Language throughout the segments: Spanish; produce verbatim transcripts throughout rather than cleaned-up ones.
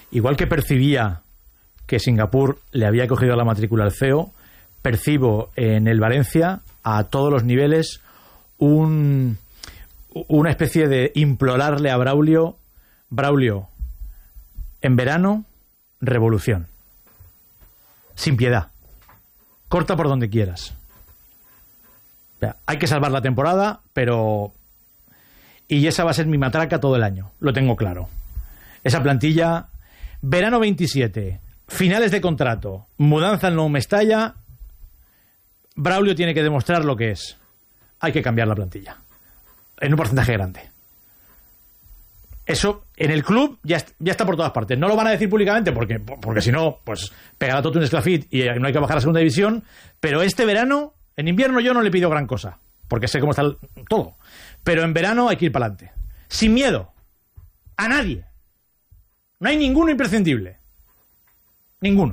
igual que percibía que Singapur le había cogido la matrícula al C E O, percibo en el Valencia, a todos los niveles, un, una especie de implorarle a Braulio: Braulio, en verano, revolución. Sin piedad. Corta por donde quieras. O sea, hay que salvar la temporada, pero... Y esa va a ser mi matraca todo el año. Lo tengo claro. Esa plantilla... Verano veintisiete. Finales de contrato. Mudanza al Nou Mestalla. Braulio tiene que demostrar lo que es. Hay que cambiar la plantilla. En un porcentaje grande. Eso en el club ya, ya está por todas partes. No lo van a decir públicamente porque, porque si no, pues pegará todo un esclafit y no hay que bajar a segunda división. Pero este verano, en invierno yo no le pido gran cosa, porque sé cómo está el, todo. Pero en verano hay que ir para adelante. Sin miedo. A nadie. No hay ninguno imprescindible. Ninguno.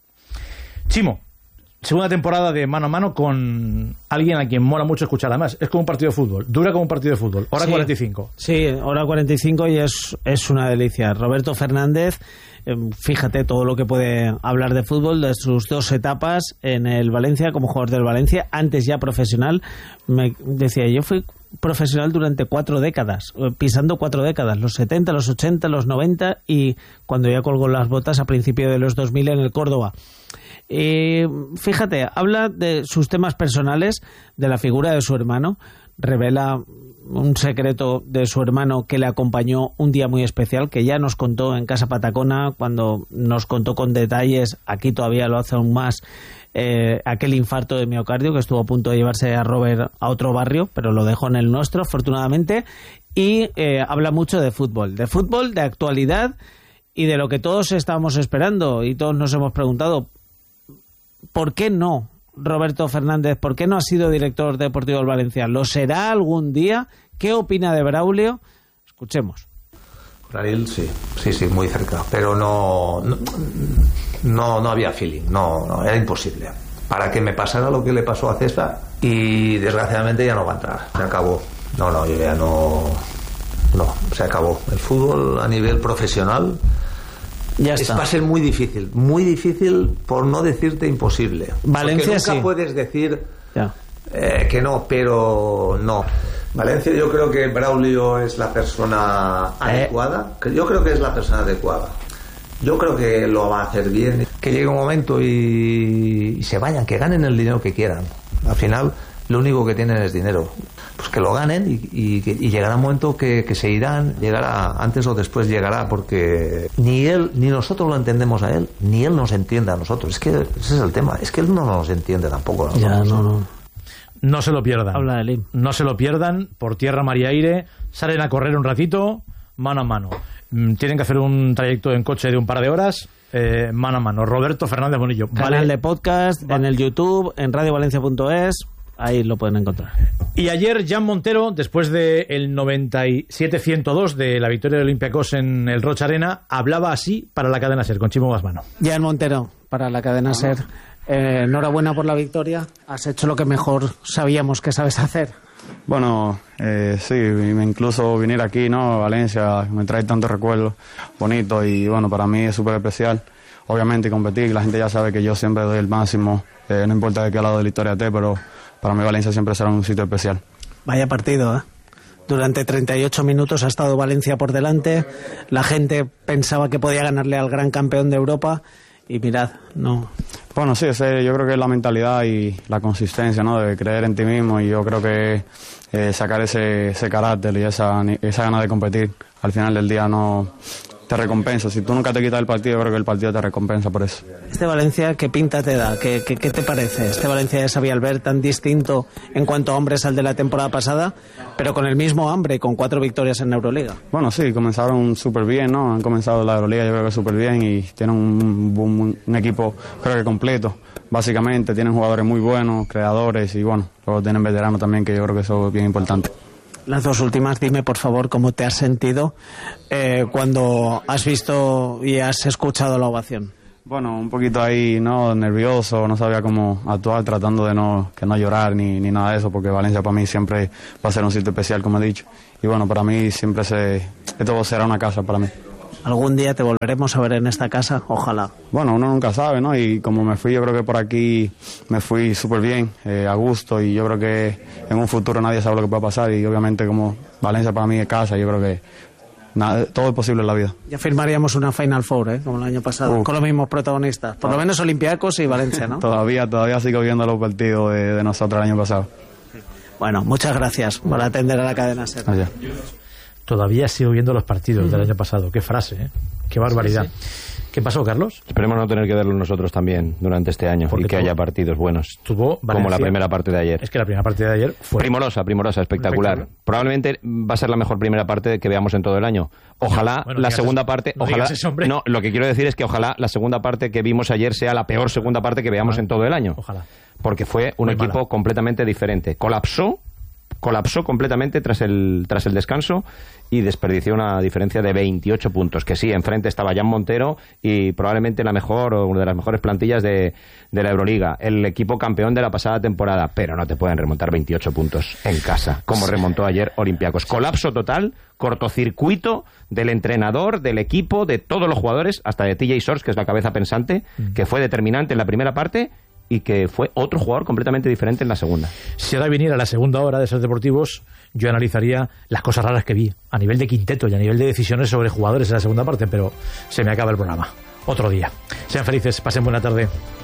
Chimo, segunda temporada de mano a mano con alguien a quien mola mucho escuchar. Además, es como un partido de fútbol. Dura como un partido de fútbol. Hora sí, cuarenta y cinco. Sí, hora cuarenta y cinco y es, es una delicia. Roberto Fernández, eh, fíjate todo lo que puede hablar de fútbol, de sus dos etapas en el Valencia como jugador del Valencia, antes ya profesional. Me decía, yo fui profesional durante cuatro décadas, pisando cuatro décadas, los setenta, los ochenta, los noventa y cuando ya colgó las botas a principios de los dos mil en el Córdoba. Eh, fíjate, habla de sus temas personales, de la figura de su hermano, revela un secreto de su hermano que le acompañó un día muy especial, que ya nos contó en Casa Patacona, cuando nos contó con detalles, aquí todavía lo hace aún más, eh, aquel infarto de miocardio que estuvo a punto de llevarse a Robert a otro barrio, pero lo dejó en el nuestro, afortunadamente, y eh, habla mucho de fútbol, de fútbol, de actualidad y de lo que todos estábamos esperando y todos nos hemos preguntado, ¿por qué no Roberto Fernández? ¿Por qué no ha sido director deportivo del Valencia? ¿Lo será algún día? ¿Qué opina de Braulio? Escuchemos. Con Ariel sí, sí, sí, muy cerca, pero no no, no, no había feeling, no, no, era imposible. Para que me pasara lo que le pasó a César, y desgraciadamente ya no va a entrar, se acabó. No, no, yo ya no, no, se acabó. El fútbol a nivel profesional ya es, está. va a ser muy difícil, muy difícil, por no decirte imposible. Valencia porque nunca sí. puedes decir ya. Eh, que no, pero no. Valencia, yo creo que Braulio es la persona adecuada. Eh. Yo creo que es la persona adecuada. Yo creo que lo va a hacer bien. Que llegue un momento y, y se vayan, que ganen el dinero que quieran. Al final, lo único que tienen es dinero. Pues que lo ganen y, y, y llegará un momento que, que se irán, llegará, antes o después llegará, porque ni él, ni nosotros lo entendemos a él, ni él nos entiende a nosotros. Es que ese es el tema, es que él no nos entiende tampoco. Ya, no, no. No se lo pierdan. Habla de Lim. No se lo pierdan, por tierra, mar y aire. Salen a correr un ratito, mano a mano. Tienen que hacer un trayecto en coche de un par de horas, eh, mano a mano. Roberto Fernández Bonillo. Canal vale. de podcast, vale. En el YouTube, en radio valencia punto es. Ahí lo pueden encontrar. Y ayer Jan Montero, después del noventa y siete a ciento dos de la victoria de Olympiacos en el Rocha Arena, hablaba así para la cadena SER, con Chimo Basmano. Jan Montero, para la cadena SER. Eh, enhorabuena por la victoria. Has hecho lo que mejor sabíamos que sabes hacer. Bueno, eh, sí, incluso venir aquí, ¿no? A Valencia, me trae tantos recuerdos bonitos y bueno, para mí es súper especial. Obviamente competir, la gente ya sabe que yo siempre doy el máximo, eh, no importa de qué lado de la historia esté, pero para mí Valencia siempre será un sitio especial. Vaya partido, ¿eh? Durante treinta y ocho minutos ha estado Valencia por delante, la gente pensaba que podía ganarle al gran campeón de Europa y mirad, no. Bueno, sí, ese, yo creo que es la mentalidad y la consistencia, ¿no? De creer en ti mismo, y yo creo que eh, sacar ese, ese carácter y esa, esa gana de competir al final del día no te recompensa. Si tú nunca te quitas el partido, yo creo que el partido te recompensa por eso. Este Valencia, ¿qué pinta te da? ¿Qué, qué, qué te parece? Este Valencia de Xavi Albert tan distinto en cuanto a hombres al de la temporada pasada, pero con el mismo hambre y con cuatro victorias en la Euroliga. Bueno, sí, comenzaron súper bien, ¿no? Han comenzado la Euroliga, yo creo que súper bien, y tienen un, un, un equipo, creo que completo, básicamente. Tienen jugadores muy buenos, creadores, y bueno, luego tienen veteranos también, que yo creo que eso es bien importante. Las dos últimas, dime por favor cómo te has sentido eh, cuando has visto y has escuchado la ovación. Bueno, un poquito ahí, no, nervioso, no sabía cómo actuar, tratando de no, que no llorar ni, ni nada de eso, porque Valencia para mí siempre va a ser un sitio especial, como he dicho. Y bueno, para mí siempre se, esto será una casa para mí. ¿Algún día te volveremos a ver en esta casa? Ojalá. Bueno, uno nunca sabe, ¿no? Y como me fui, yo creo que por aquí me fui súper bien, eh, a gusto, y yo creo que en un futuro nadie sabe lo que puede pasar, y obviamente como Valencia para mí es casa, yo creo que nada, todo es posible en la vida. Ya firmaríamos una Final Four, ¿eh? Como el año pasado, uh. con los mismos protagonistas. Por lo menos Olympiacos y Valencia, ¿no? todavía, todavía sigo viendo los partidos de, de nosotros el año pasado. Bueno, muchas gracias por atender a la cadena SER. Gracias. Todavía sigo viendo los partidos mm. del año pasado. Qué frase, ¿eh? Qué barbaridad. Sí, sí. ¿Qué pasó, Carlos? Esperemos no tener que verlo nosotros también durante este año. Porque y que tuvo, haya partidos buenos. Tuvo Valencia, como la primera parte de ayer. Es que la primera parte de ayer fue primorosa, primorosa, espectacular. espectacular. Probablemente va a ser la mejor primera parte que veamos en todo el año. Ojalá bueno, la segunda eso, parte, no ojalá eso, no, lo que quiero decir es que ojalá la segunda parte que vimos ayer sea la peor segunda parte que veamos ojalá. en todo el año. Ojalá. Porque fue un Muy equipo mala. completamente diferente. Colapsó colapsó completamente tras el tras el descanso y desperdició una diferencia de veintiocho puntos, que sí, enfrente estaba Jan Montero y probablemente la mejor o una de las mejores plantillas de, de la Euroliga, el equipo campeón de la pasada temporada, pero no te pueden remontar veintiocho puntos en casa, como remontó ayer Olympiacos. Colapso total, cortocircuito del entrenador, del equipo, de todos los jugadores, hasta de T J Shorts, que es la cabeza pensante, que fue determinante en la primera parte y que fue otro jugador completamente diferente en la segunda. Si ahora viniera la segunda hora de Ser Deportivos, yo analizaría las cosas raras que vi a nivel de quinteto y a nivel de decisiones sobre jugadores en la segunda parte, pero se me acaba el programa. Otro día. Sean felices, pasen buena tarde.